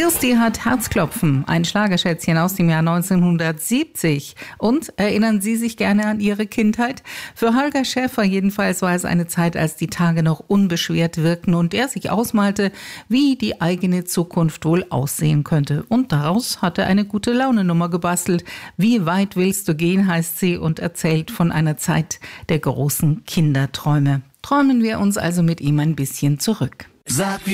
Kirsti hat Herzklopfen, ein Schlagerschätzchen aus dem Jahr 1970. Und erinnern Sie sich gerne an Ihre Kindheit? Für Holger Schäfer jedenfalls war es eine Zeit, als die Tage noch unbeschwert wirkten und er sich ausmalte, wie die eigene Zukunft wohl aussehen könnte. Und daraus hat er eine gute Laune-Nummer gebastelt. Wie weit willst du gehen, heißt sie, und erzählt von einer Zeit der großen Kinderträume. Träumen wir uns also mit ihm ein bisschen zurück.